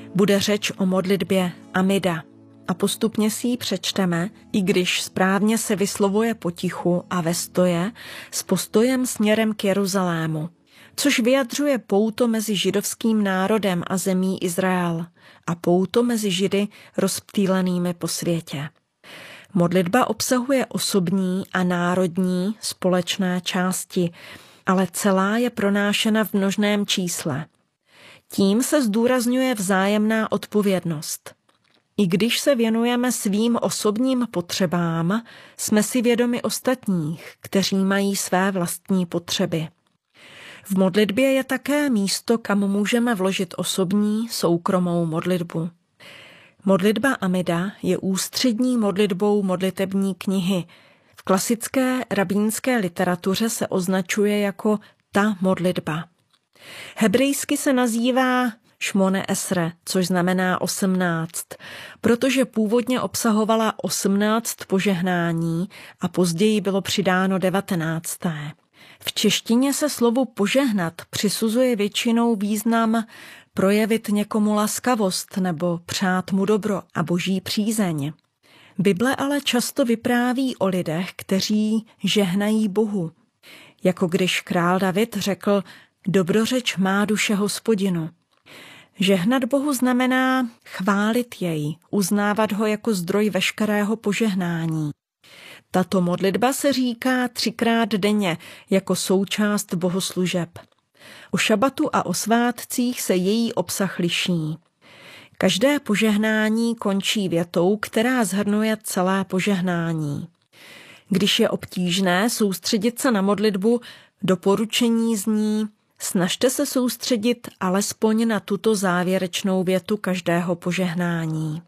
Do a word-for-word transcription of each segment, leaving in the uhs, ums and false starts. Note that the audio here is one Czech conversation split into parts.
bude řeč o modlitbě Amida a postupně si ji přečteme, i když správně se vyslovuje potichu a ve stoje s postojem směrem k Jeruzalému, což vyjadřuje pouto mezi židovským národem a zemí Izrael a pouto mezi Židy rozptýlenými po světě. Modlitba obsahuje osobní a národní společné části, ale celá je pronášena v množném čísle. Tím se zdůrazňuje vzájemná odpovědnost. I když se věnujeme svým osobním potřebám, jsme si vědomi ostatních, kteří mají své vlastní potřeby. V modlitbě je také místo, kam můžeme vložit osobní, soukromou modlitbu. Modlitba Amida je ústřední modlitbou modlitební knihy. V klasické rabínské literatuře se označuje jako ta modlitba. Hebrejsky se nazývá Šmone Esre, což znamená osmnáct, protože původně obsahovala osmnáct požehnání a později bylo přidáno devatenácté. V češtině se slovu požehnat přisuzuje většinou význam projevit někomu laskavost nebo přát mu dobro a boží přízeň. Bible ale často vypráví o lidech, kteří žehnají Bohu. Jako když král David řekl, dobrořeč má duše Hospodinu. Žehnat Bohu znamená chválit jej, uznávat ho jako zdroj veškerého požehnání. Tato modlitba se říká třikrát denně jako součást bohoslužeb. O šabatu a o svátcích se její obsah liší. Každé požehnání končí větou, která shrnuje celé požehnání. Když je obtížné soustředit se na modlitbu, doporučení zní: snažte se soustředit alespoň na tuto závěrečnou větu každého požehnání.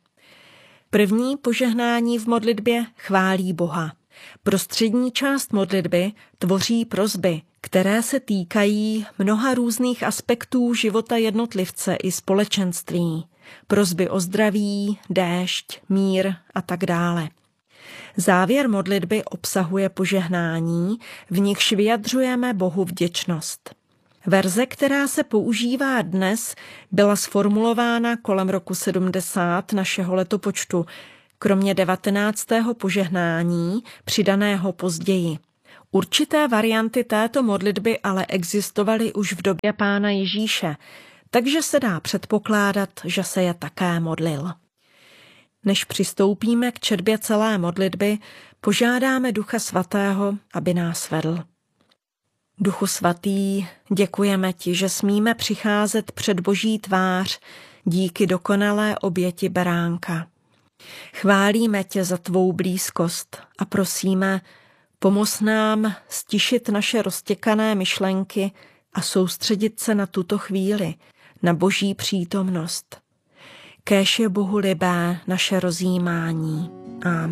První požehnání v modlitbě chválí Boha. Prostřední část modlitby tvoří prosby, které se týkají mnoha různých aspektů života jednotlivce i společenství. Prosby o zdraví, déšť, mír a tak dále. Závěr modlitby obsahuje požehnání, v nichž vyjadřujeme Bohu vděčnost. Verze, která se používá dnes, byla sformulována kolem roku sedmdesát našeho letopočtu, kromě devatenáctého požehnání, přidaného později. Určité varianty této modlitby ale existovaly už v době Pána Ježíše, takže se dá předpokládat, že se je také modlil. Než přistoupíme k četbě celé modlitby, požádáme Ducha Svatého, aby nás vedl. Duchu Svatý, děkujeme ti, že smíme přicházet před Boží tvář díky dokonalé oběti beránka. Chválíme tě za tvou blízkost a prosíme, pomoz nám stišit naše roztěkané myšlenky a soustředit se na tuto chvíli, na Boží přítomnost. Kéž je Bohu libé naše rozjímání. Amen.